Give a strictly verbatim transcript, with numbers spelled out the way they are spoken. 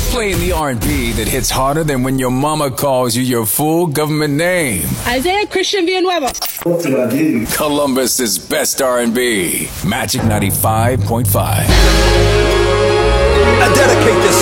Playing the R and B that hits harder than when your mama calls you your full government name. Isaiah Christian Villanueva. What did I do? Columbus's best R and B. Magic ninety-five point five. I dedicate this